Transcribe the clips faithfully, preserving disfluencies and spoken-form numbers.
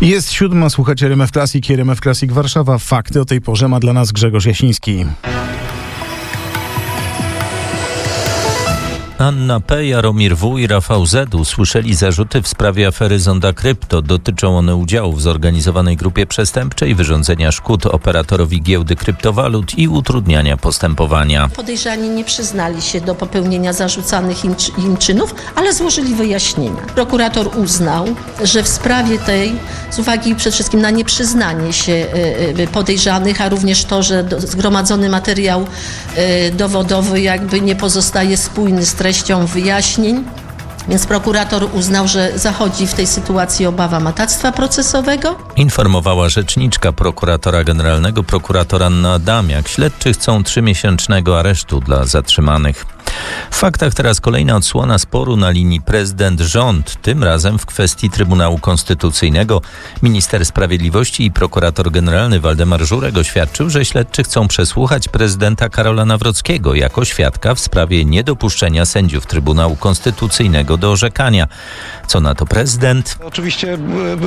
Jest siódma, słuchacie R M F Classic i R M F Classic Warszawa. Fakty o tej porze ma dla nas Grzegorz Jasiński. Anna P., Jaromir W. i Rafał Z. usłyszeli zarzuty w sprawie afery Zonda Krypto. Dotyczą one udziału w zorganizowanej grupie przestępczej, wyrządzenia szkód operatorowi giełdy kryptowalut i utrudniania postępowania. Podejrzani nie przyznali się do popełnienia zarzucanych im, im czynów, ale złożyli wyjaśnienia. Prokurator uznał, że w sprawie tej, z uwagi przede wszystkim na nieprzyznanie się podejrzanych, a również to, że zgromadzony materiał dowodowy jakby nie pozostaje spójny z treścią wyjaśnień, więc prokurator uznał, że zachodzi w tej sytuacji obawa matactwa procesowego. Informowała rzeczniczka prokuratora generalnego, prokurator Anna Adamiak. Śledczy chcą trzymiesięcznego aresztu dla zatrzymanych. W faktach teraz kolejna odsłona sporu na linii prezydent-rząd, tym razem w kwestii Trybunału Konstytucyjnego. Minister Sprawiedliwości i prokurator generalny Waldemar Żurek oświadczył, że śledczy chcą przesłuchać prezydenta Karola Nawrockiego jako świadka w sprawie niedopuszczenia sędziów Trybunału Konstytucyjnego do orzekania. Co na to prezydent? Oczywiście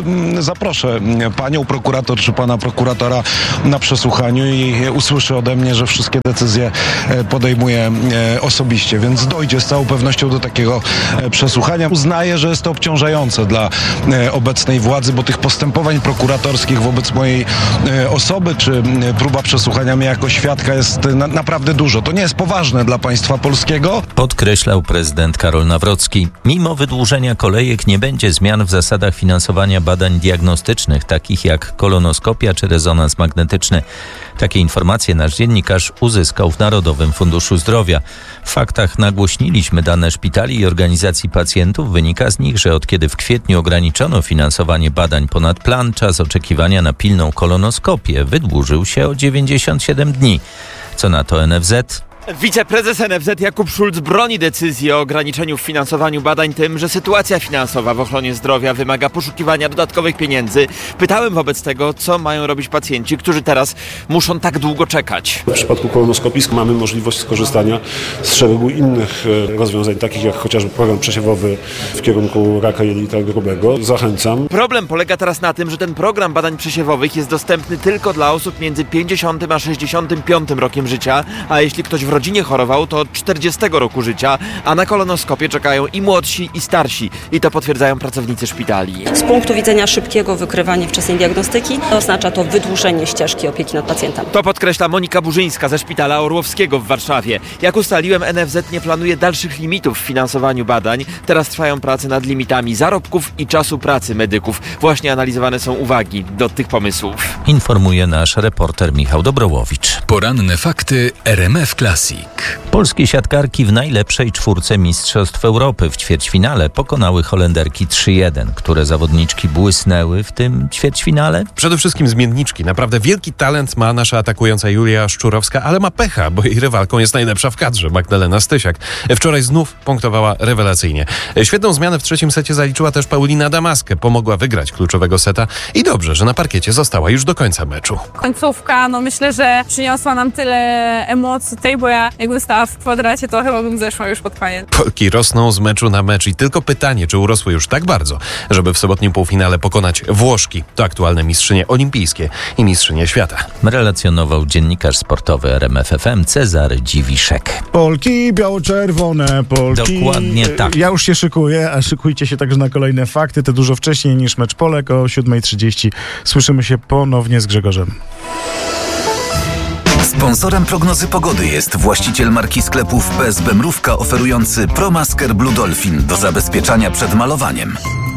zaproszę panią prokurator czy pana prokuratora na przesłuchaniu i usłyszy ode mnie, że wszystkie decyzje podejmuje osobiście. Więc dojdzie z całą pewnością do takiego przesłuchania. Uznaję, że jest to obciążające dla obecnej władzy, bo tych postępowań prokuratorskich wobec mojej osoby, czy próba przesłuchania mnie jako świadka jest na, naprawdę dużo. To nie jest poważne dla państwa polskiego. Podkreślał prezydent Karol Nawrocki. Mimo wydłużenia kolejek nie będzie zmian w zasadach finansowania badań diagnostycznych, takich jak kolonoskopia czy rezonans magnetyczny. Takie informacje nasz dziennikarz uzyskał w Narodowym Funduszu Zdrowia. W faktach nagłośniliśmy dane szpitali i organizacji pacjentów. Wynika z nich, że od kiedy w kwietniu ograniczono finansowanie badań ponad plan, czas oczekiwania na pilną kolonoskopię wydłużył się o dziewięćdziesiąt siedem dni. Co na to N F Z? Wiceprezes N F Z Jakub Szulc broni decyzji o ograniczeniu w finansowaniu badań tym, że sytuacja finansowa w ochronie zdrowia wymaga poszukiwania dodatkowych pieniędzy. Pytałem wobec tego, co mają robić pacjenci, którzy teraz muszą tak długo czekać. W przypadku kolonoskopii mamy możliwość skorzystania z szeregu innych rozwiązań, takich jak chociażby program przesiewowy w kierunku raka jelita grubego. Zachęcam. Problem polega teraz na tym, że ten program badań przesiewowych jest dostępny tylko dla osób między pięćdziesiątym a sześćdziesiątym piątym rokiem życia, a jeśli ktoś w rodzinie chorował, to od czterdziestego roku życia, a na kolonoskopię czekają i młodsi, i starsi. I to potwierdzają pracownicy szpitali. Z punktu widzenia szybkiego wykrywania wczesnej diagnostyki oznacza to wydłużenie ścieżki opieki nad pacjentem. To podkreśla Monika Burzyńska ze Szpitala Orłowskiego w Warszawie. Jak ustaliłem, N F Z nie planuje dalszych limitów w finansowaniu badań. Teraz trwają prace nad limitami zarobków i czasu pracy medyków. Właśnie analizowane są uwagi do tych pomysłów. Informuje nasz reporter Michał Dobrołowicz. Poranne fakty R M F Classic. Polskie siatkarki w najlepszej czwórce Mistrzostw Europy w ćwierćfinale pokonały Holenderki trzy jeden. Które zawodniczki błysnęły w tym ćwierćfinale? Przede wszystkim zmienniczki. Naprawdę wielki talent ma nasza atakująca Julia Szczurowska, ale ma pecha, bo jej rywalką jest najlepsza w kadrze, Magdalena Stysiak. Wczoraj znów punktowała rewelacyjnie. Świetną zmianę w trzecim secie zaliczyła też Paulina Damaskę. Pomogła wygrać kluczowego seta i dobrze, że na parkiecie została już do końca meczu. Końcówka, no myślę, że przyniosła nam tyle emocji tej, bo ja jakbym stała w kwadracie, to chyba bym zeszła już pod koniec. Polki rosną z meczu na mecz i tylko pytanie, czy urosły już tak bardzo, żeby w sobotnim półfinale pokonać Włoszki. To aktualne mistrzynie olimpijskie i mistrzynie świata. Relacjonował dziennikarz sportowy R M F F M Cezary Dziwiszek. Polki biało-czerwone, Polki. Dokładnie tak. Ja już się szykuję, a szykujcie się także na kolejne fakty. To dużo wcześniej niż mecz Polek o siódma trzydzieści. Słyszymy się ponownie z Grzegorzem. Sponsorem prognozy pogody jest właściciel marki sklepów P S B Mrówka oferujący ProMasker Blue Dolphin do zabezpieczania przed malowaniem.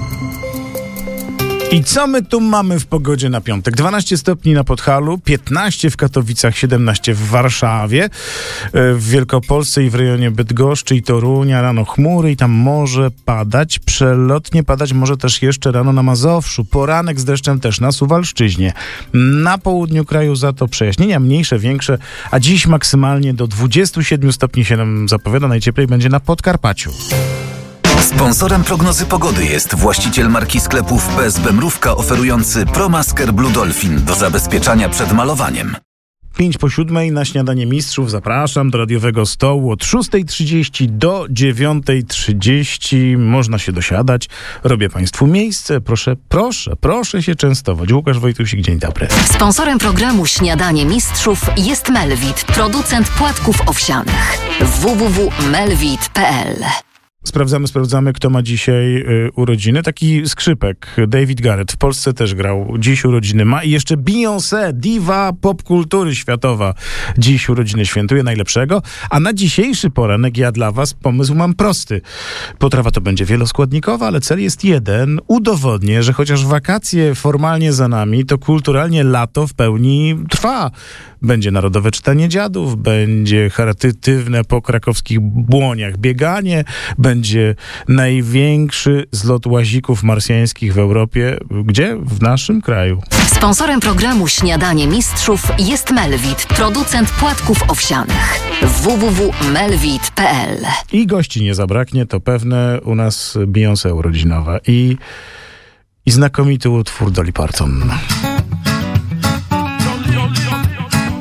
I co my tu mamy w pogodzie na piątek? dwanaście stopni na Podhalu, piętnaście w Katowicach, siedemnaście w Warszawie, w Wielkopolsce i w rejonie Bydgoszczy i Torunia rano chmury i tam może padać, przelotnie padać może też jeszcze rano na Mazowszu, poranek z deszczem też na Suwalszczyźnie. Na południu kraju za to przejaśnienia mniejsze, większe, a dziś maksymalnie do dwudziestu siedmiu stopni się nam zapowiada, najcieplej będzie na Podkarpaciu. Sponsorem prognozy pogody jest właściciel marki sklepów P S B Mrówka oferujący ProMasker Blue Dolphin do zabezpieczania przed malowaniem. pięć po siódmej na Śniadanie Mistrzów. Zapraszam do radiowego stołu od szóstej trzydzieści do dziewiątej trzydzieści. Można się dosiadać. Robię Państwu miejsce. Proszę, proszę, proszę się częstować. Łukasz Wojtusik, dzień dobry. Sponsorem programu Śniadanie Mistrzów jest Melvit, producent płatków owsianych. w w w kropka melvit kropka p l. Sprawdzamy, sprawdzamy, kto ma dzisiaj y, urodziny. Taki skrzypek, David Garrett, w Polsce też grał. Dziś urodziny ma. I jeszcze Beyoncé, diwa popkultury światowa. Dziś urodziny świętuje, najlepszego. A na dzisiejszy poranek ja dla was pomysł mam prosty. Potrawa to będzie wieloskładnikowa, ale cel jest jeden. Udowodnię, że chociaż wakacje formalnie za nami, to kulturalnie lato w pełni trwa. Będzie narodowe czytanie dziadów, będzie charytatywne po krakowskich błoniach bieganie, będzie największy zlot łazików marsjańskich w Europie. Gdzie? W naszym kraju. Sponsorem programu Śniadanie Mistrzów jest Melvit, producent płatków owsianych. w w w kropka melvit kropka p l. I gości nie zabraknie, to pewne, u nas Beyoncé urodzinowa i, i znakomity utwór Dolly Parton.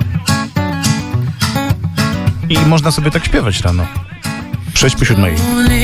I można sobie tak śpiewać rano. sześć po siódmej.